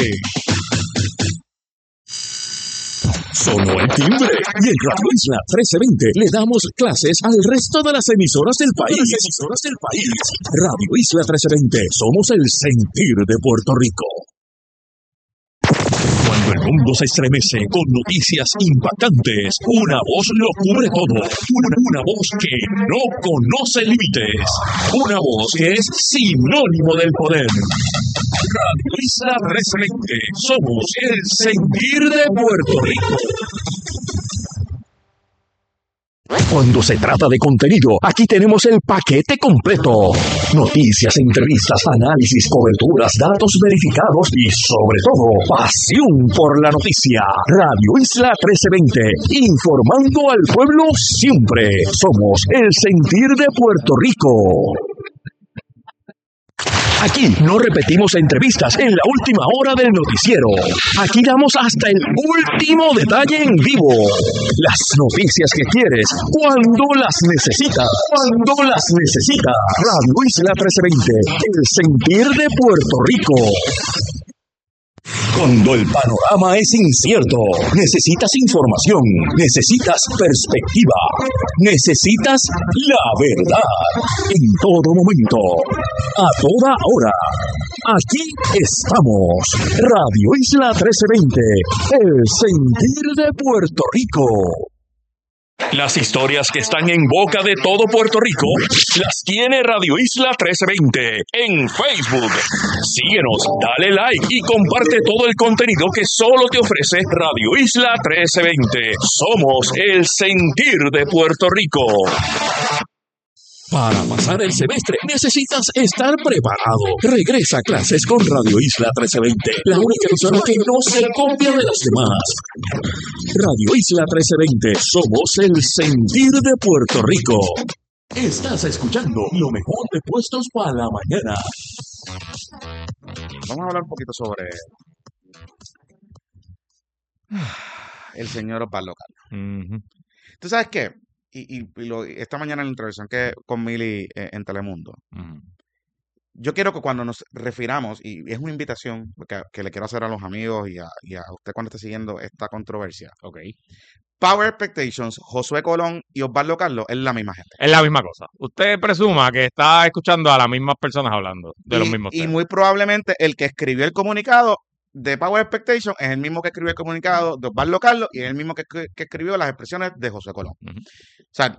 Sonó el timbre y en Radio Isla trece veinte le damos clases al resto de las emisoras del país. Las emisoras del país. Radio Isla trece veinte, somos el sentir de Puerto Rico. Cuando el mundo se estremece con noticias impactantes, una voz lo cubre todo. Una, una voz que no conoce límites. Una voz que es sinónimo del poder. Radio Isla trece veinte, somos el sentir de Puerto Rico. Cuando se trata de contenido, aquí tenemos el paquete completo. Noticias, entrevistas, análisis, coberturas, datos verificados y, sobre todo, pasión por la noticia. Radio Isla trece veinte, informando al pueblo siempre. Somos el sentir de Puerto Rico. Aquí no repetimos entrevistas en la última hora del noticiero. Aquí damos hasta el último detalle en vivo. Las noticias que quieres, cuando las necesitas. Cuando las necesitas. Radio Isla trece veinte, el sentir de Puerto Rico. Cuando el panorama es incierto, necesitas información, necesitas perspectiva, necesitas la verdad. En todo momento, a toda hora. Aquí estamos. Radio Isla trece veinte, el sentir de Puerto Rico. Las historias que están en boca de todo Puerto Rico las tiene Radio Isla trece veinte en Facebook. Síguenos, dale like y comparte todo el contenido que solo te ofrece Radio Isla trece veinte. Somos el sentir de Puerto Rico. Para pasar el semestre necesitas estar preparado. Regresa a clases con Radio Isla trece veinte, la única emisora que no se copia de las demás. Radio Isla trece veinte, somos el sentir de Puerto Rico. Estás escuchando lo mejor de Puestos para la Mañana. Vamos a hablar un poquito sobre el señor Osvaldo Carlos. Ujú. ¿Tú sabes qué? Y, y- y lo- esta mañana en la intervención que con Mili eh, en Telemundo, Ujú. yo quiero que cuando nos refiramos, y es una invitación que, que le quiero hacer a los amigos y a, y a usted cuando esté siguiendo esta controversia. Ok. Power Expectations, Josué Colón y Osvaldo Carlos es la misma gente. Es la misma cosa. Usted presuma que está escuchando a las mismas personas hablando de los Y, mismos y temas. muy probablemente el que escribió el comunicado de Power Expectation es el mismo que escribió el comunicado de Osvaldo Carlos y es el mismo que, que- que escribió las expresiones de Josué Colón. Ujú. O sea,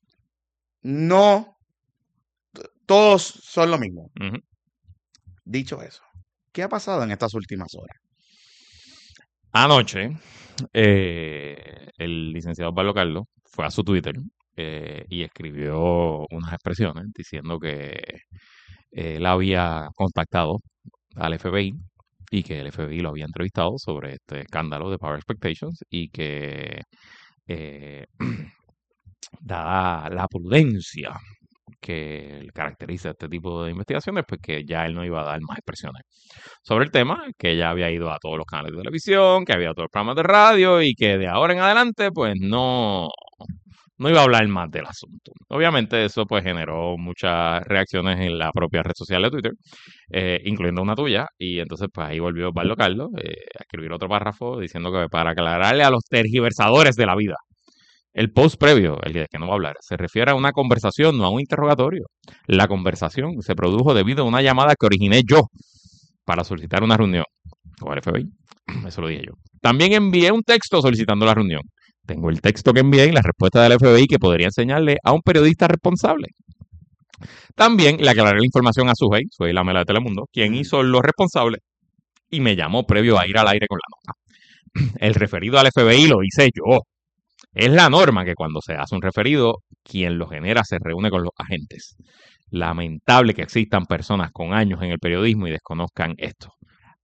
no t- todos son lo mismo. Ujú. Dicho eso, ¿qué ha pasado en estas últimas horas? Anoche, eh, el licenciado Pablo Carlos fue a su Twitter eh, y escribió unas expresiones diciendo que eh, él había contactado al F B I y que el F B I lo había entrevistado sobre este escándalo de Power Expectations y que eh, dada la prudencia que caracteriza este tipo de investigaciones, pues que ya él no iba a dar más expresiones sobre el tema, que ya había ido a todos los canales de televisión, que había todos los programas de radio y que de ahora en adelante pues no, no iba a hablar más del asunto. Obviamente eso pues generó muchas reacciones en la propia red social de Twitter, eh, incluyendo una tuya, y entonces pues ahí volvió Osvaldo Carlos eh, a escribir otro párrafo diciendo que para aclararle a los tergiversadores de la vida, el post previo, el de que no va a hablar, se refiere a una conversación, no a un interrogatorio. La conversación se produjo debido a una llamada que originé yo para solicitar una reunión con el F B I. Eso lo dije yo. También envié un texto solicitando la reunión. Tengo el texto que envié y la respuesta del F B I que podría enseñarle a un periodista responsable. También le aclaré la información a Sujei, soy la mela de Telemundo, quien hizo lo responsable y me llamó previo a ir al aire con la nota. El referido al F B I lo hice yo. Es la norma que cuando se hace un referido, quien lo genera se reúne con los agentes. Lamentable que existan personas con años en el periodismo y desconozcan esto.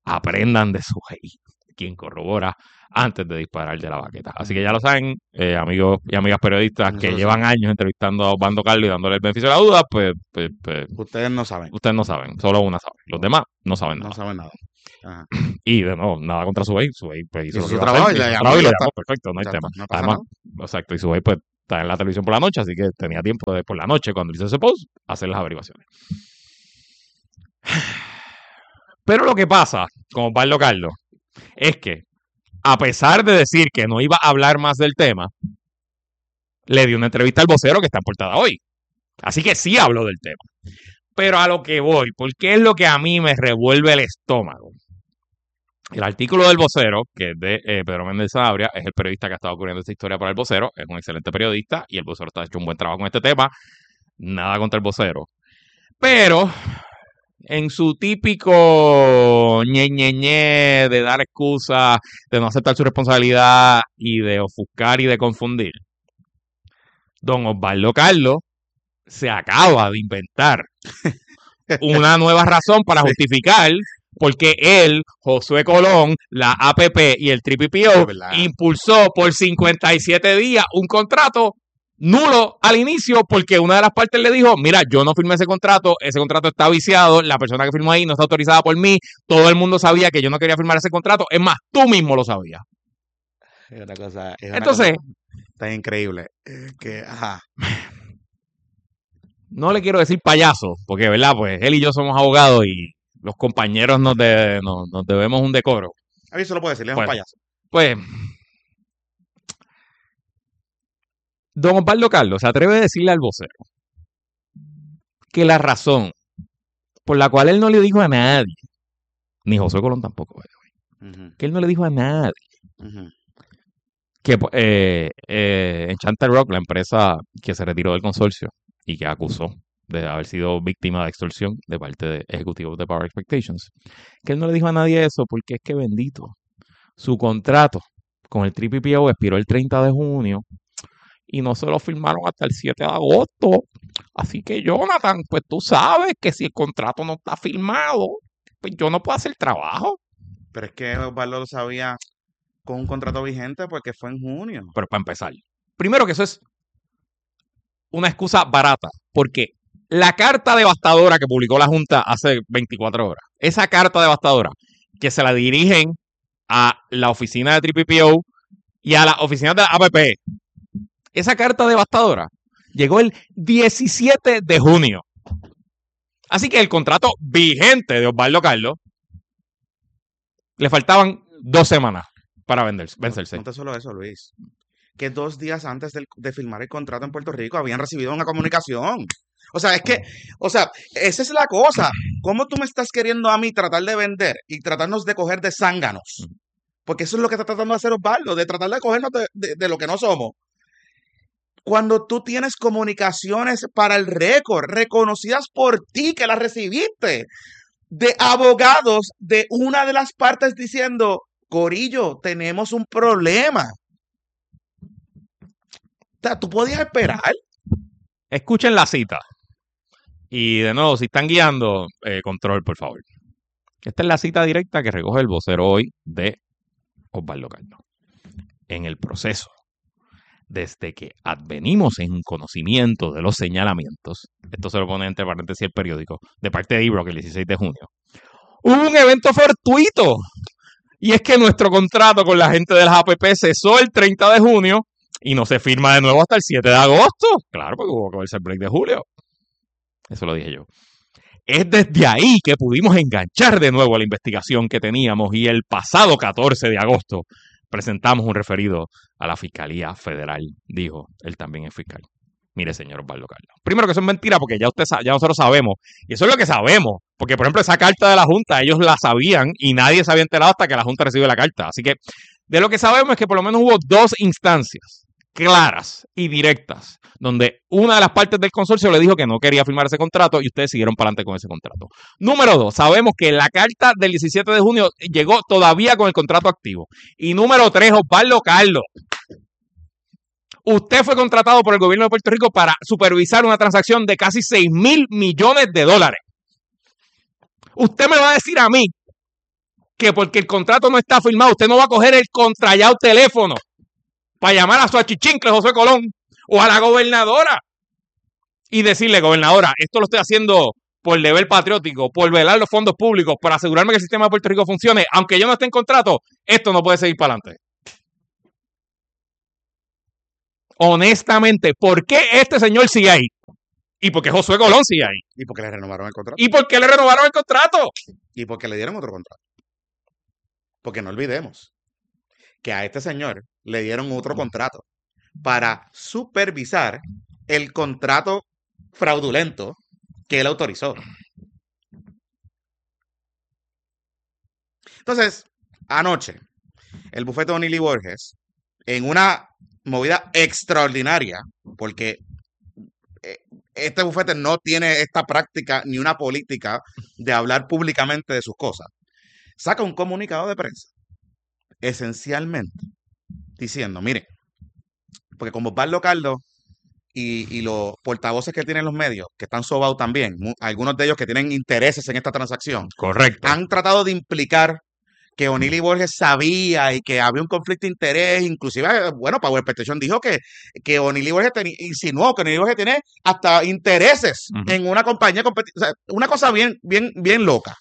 aprendan de su rey, quien corrobora antes de disparar de la baqueta. Así que ya lo saben, eh, amigos y amigas periodistas Eso que lo llevan saben. años entrevistando a Osvaldo Carlos y dándole el beneficio de la duda, pues, pues, pues Ustedes no saben. ustedes no saben, solo una sabe. Los demás no saben No nada. saben nada. Ajá. Y de nuevo, nada contra Subey. Subey pues, hizo Hizo lo que su iba a trabajo hacer, y hizo le su llamó trabajo y y lo ya está. llamó, perfecto, no hay Exacto, tema. no pasa Además, nada. exacto, y Subey pues está en la televisión por la noche, así que tenía tiempo de por la noche, cuando hizo ese post, hacer las averiguaciones. Pero lo que pasa con Osvaldo Carlos es que, a pesar de decir que no iba a hablar más del tema, le dio una entrevista al vocero que está en portada hoy. Así que sí habló del tema. Pero a lo que voy, porque es lo que a mí me revuelve el estómago. El artículo del vocero, que es de eh, Pedro Méndez Sanabria, es el periodista que ha estado cubriendo esta historia para el vocero, es un excelente periodista y el vocero está hecho un buen trabajo con este tema. Nada contra el vocero. Pero en su típico ñe, ñe, ñe de dar excusas, de no aceptar su responsabilidad y de ofuscar y de confundir, don Osvaldo Carlos se acaba de inventar una nueva razón para Sí. justificar porque él, Josué Colón, la A P P y el T P P O Es verdad. impulsó por cincuenta y siete días un contrato nulo al inicio porque una de las partes le dijo, mira, yo no firmé ese contrato, ese contrato está viciado, la persona que firmó ahí no está autorizada por mí, todo el mundo sabía que yo no quería firmar ese contrato, es más, tú mismo lo sabías. Es una cosa, es una Entonces, cosa tan increíble. eh, que, ajá. no le quiero decir payaso, porque, ¿verdad? Pues él y yo somos abogados y los compañeros nos, de- nos, nos debemos un decoro. A mí se lo puedo decir, es un Bueno. payaso. Pues, don Osvaldo Carlos se atreve a decirle al vocero que la razón por la cual él no le dijo a nadie, ni José Colón tampoco, Ujú, que él no le dijo a nadie, ujú. que eh, eh, Enchanted Rock, la empresa que se retiró del consorcio y que acusó de haber sido víctima de extorsión de parte de ejecutivos de Power Expectations, que él no le dijo a nadie eso porque es que bendito, su contrato con el T P P O expiró el treinta de junio y no se lo firmaron hasta el siete de agosto. Así que, Jonathan, pues tú sabes que si el contrato no está firmado, pues yo no puedo hacer trabajo. Pero es que Osvaldo lo sabía con un contrato vigente porque fue en junio. Pero para empezar, primero que eso es una excusa barata, porque la carta devastadora que publicó la Junta hace veinticuatro horas, esa carta devastadora que se la dirigen a la oficina de T P P O y a la oficina de la A P P, esa carta devastadora llegó el diecisiete de junio. Así que el contrato vigente de Osvaldo Carlos le faltaban dos semanas para venderse, vencerse. No, no solo eso, Luis. Que dos días antes del- de firmar el contrato en Puerto Rico habían recibido una comunicación. O sea, es que, o sea, esa es la cosa. ¿Cómo tú me estás queriendo a mí tratar de vender y tratarnos de coger de zánganos? Porque eso es lo que está tratando de hacer Osvaldo, de tratar de cogernos de, de- de lo que no somos. Cuando tú tienes comunicaciones para el récord, reconocidas por ti, que las recibiste, de abogados de una de las partes diciendo, Corillo, tenemos un problema. O sea, tú podías esperar. Escuchen la cita. Y de nuevo, si están guiando, eh, control, por favor. Esta es la cita directa que recoge el vocero hoy de Osvaldo Carlos. En el proceso, desde que advenimos en conocimiento de los señalamientos, esto se lo pone entre paréntesis el periódico, de parte de Ibrox el dieciséis de junio, hubo un evento fortuito. Y es que nuestro contrato con la gente de las A P P cesó el treinta de junio y no se firma de nuevo hasta el siete de agosto. Claro, porque hubo que verse el break de julio. Eso lo dije yo. Es desde ahí que pudimos enganchar de nuevo la investigación que teníamos y el pasado catorce de agosto presentamos un referido a la Fiscalía Federal, dijo él también es fiscal. Mire, señor Osvaldo Carlos. Primero que eso es mentira porque ya usted ya nosotros sabemos. Y eso es lo que sabemos. Porque, por ejemplo, esa carta de la Junta, ellos la sabían y nadie se había enterado hasta que la Junta recibió la carta. Así que de lo que sabemos es que por lo menos hubo dos instancias claras y directas donde una de las partes del consorcio le dijo que no quería firmar ese contrato y ustedes siguieron para adelante con ese contrato. Número dos, sabemos que la carta del diecisiete de junio llegó todavía con el contrato activo. Y número tres, Osvaldo Carlos. Usted fue contratado por el gobierno de Puerto Rico para supervisar una transacción de casi seis mil millones de dólares. Usted me va a decir a mí que porque el contrato no está firmado, usted no va a coger el contrallado teléfono para llamar a su achichincle José Colón o a la gobernadora y decirle, gobernadora, esto lo estoy haciendo por deber patriótico, por velar los fondos públicos, por asegurarme que el sistema de Puerto Rico funcione, aunque yo no esté en contrato, esto no puede seguir para adelante. Honestamente, ¿por qué este señor sigue ahí? ¿Y por qué Josué Colón sigue ahí? ¿Y por qué le renovaron el contrato? ¿Y por qué le renovaron el contrato? ¿Y por qué le dieron otro contrato? Porque no olvidemos que a este señor le dieron otro contrato para supervisar el contrato fraudulento que él autorizó. Entonces, anoche, el bufete de O'Neill y Borges, en una movida extraordinaria, porque eh, este bufete no tiene esta práctica ni una política de hablar públicamente de sus cosas, saca un comunicado de prensa, esencialmente diciendo, miren, porque como Osvaldo Caldo y, y los portavoces que tienen los medios, que están sobados también, mu- algunos de ellos que tienen intereses en esta transacción, Correcto. han tratado de implicar que O'Neill y Borges sabía y que había un conflicto de interés, inclusive, eh, bueno, Power Petition dijo que, que O'Neill y Borges teni- insinuó que O'Neill y Borges tiene hasta intereses Ujú. en una compañía competitiva, o sea, una cosa bien, bien, bien loca.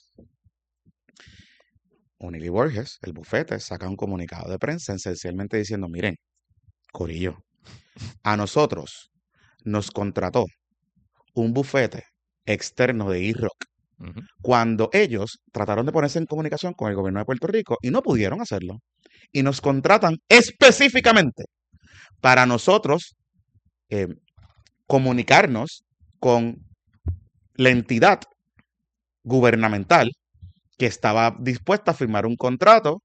O'Neill y Borges, el bufete, saca un comunicado de prensa esencialmente diciendo, miren, corillo, a nosotros nos contrató un bufete externo de E-Rock Ujú. cuando ellos trataron de ponerse en comunicación con el gobierno de Puerto Rico y no pudieron hacerlo. Y nos contratan específicamente para nosotros eh, comunicarnos con la entidad gubernamental que estaba dispuesta a firmar un contrato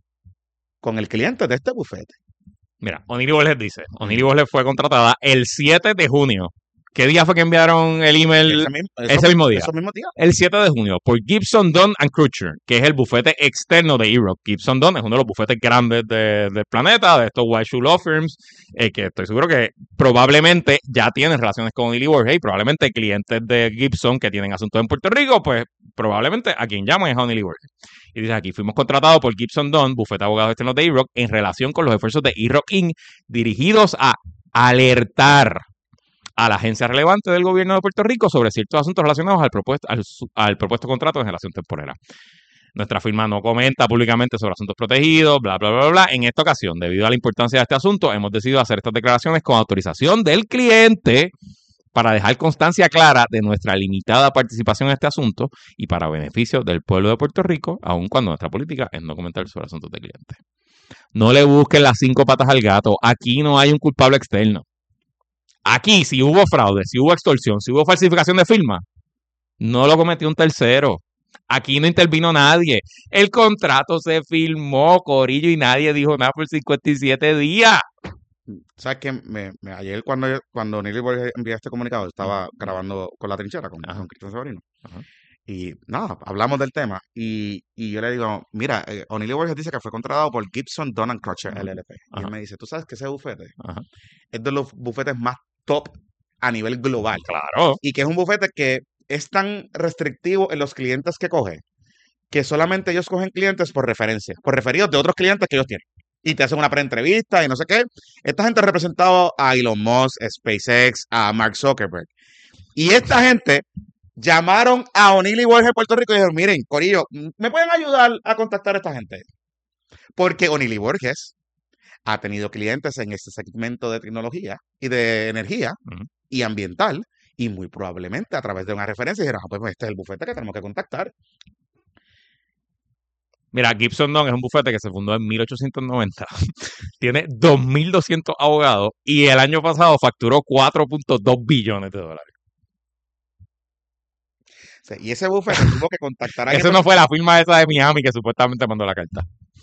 con el cliente de este bufete. Mira, O'Neill y Borges dice, O'Neill y Borges fue contratada el siete de junio. ¿Qué día fue que enviaron el email? Ese mismo, Ese eso- mismo día. esos mismos días. El siete de junio, por Gibson, Dunn and Crutcher, que es el bufete externo de E-Rock. Gibson Dunn es uno de los bufetes grandes de- del planeta, de estos White Shoe Law Firms, eh, que estoy seguro que probablemente ya tienen relaciones con O'Neill y Borges, y probablemente clientes de Gibson que tienen asuntos en Puerto Rico, pues probablemente a quien llaman es a O'Neill y Borges. Y dice aquí, fuimos contratados por Gibson Dunn, bufete de abogados externos de E-Rock, en relación con los esfuerzos de E-Rock Incorporated, dirigidos a alertar a la agencia relevante del gobierno de Puerto Rico sobre ciertos asuntos relacionados al propuesto, al, su- al propuesto contrato de relación temporera. Nuestra firma no comenta públicamente sobre asuntos protegidos, bla, bla, bla, bla. En esta ocasión, debido a la importancia de este asunto, hemos decidido hacer estas declaraciones con autorización del cliente para dejar constancia clara de nuestra limitada participación en este asunto y para beneficio del pueblo de Puerto Rico, aun cuando nuestra política es no comentar sobre asuntos de cliente. No le busquen las cinco patas al gato. Aquí no hay un culpable externo. Aquí, si hubo fraude, si hubo extorsión, si hubo falsificación de firma, no lo cometió un tercero. Aquí no intervino nadie. El contrato se firmó, corillo, y nadie dijo nada por cincuenta y siete días. ¿Sabes qué? Me, me- ayer cuando, cuando O'Neill y Borges envió este comunicado, estaba grabando con La Trinchera, con, Ajá. con Cristian Severino. Ajá. Y nada, hablamos del tema. Y, y yo le digo, mira, eh, O'Neill y Borges dice que fue contratado por Gibson, Dunn and Crutcher, Ajá. L L P. Y él Ajá. me dice, ¿tú sabes que ese bufete Ajá. es de los bufetes más top a nivel global? Claro. Y que es un bufete que es tan restrictivo en los clientes que coge, que solamente ellos cogen clientes por referencia, por referidos de otros clientes que ellos tienen. Y te hacen una pre-entrevista y no sé qué. Esta gente ha representado a Elon Musk, a SpaceX, a Mark Zuckerberg. Y esta gente llamaron a O'Neill y Borges de Puerto Rico y dijeron, miren, corillo, ¿me pueden ayudar a contactar a esta gente? Porque O'Neill y Borges ha tenido clientes en este segmento de tecnología y de energía Ujú. y ambiental, y muy probablemente a través de una referencia dijeron, ah, pues este es el bufete que tenemos que contactar. Mira, Gibson Dunn es un bufete que se fundó en mil ochocientos noventa. Tiene dos mil doscientos abogados y el año pasado facturó cuatro punto dos billones de dólares. O sea, y ese bufete tuvo que contactar a alguien Eso no fue la firma esa de Miami que supuestamente mandó la carta.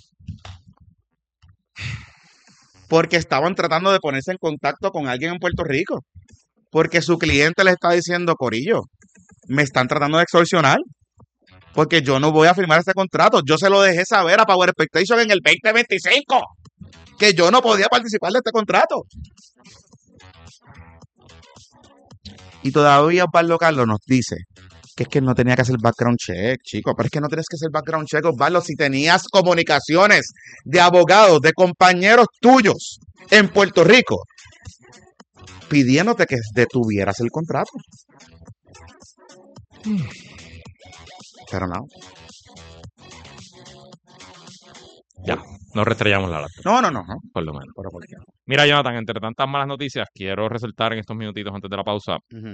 porque estaban tratando de ponerse en contacto con alguien en Puerto Rico. Porque su cliente le está diciendo, corillo, me están tratando de extorsionar. Porque yo no voy a firmar este contrato. Yo se lo dejé saber a Power Expectation en el veinte veinticinco. Que yo no podía participar de este contrato. Y todavía Pablo Carlos nos dice Que es que no tenía que hacer background check, chico. Pero es que no tienes que hacer background check, Osvaldo, si tenías comunicaciones de abogados, de compañeros tuyos en Puerto Rico, pidiéndote que detuvieras el contrato. Pero no. Ya, nos restrellamos la lata, No, no, no. no. por lo menos. Pero ¿por qué? Mira, Jonathan, entre tantas malas noticias, quiero resaltar en estos minutitos antes de la pausa Ujú.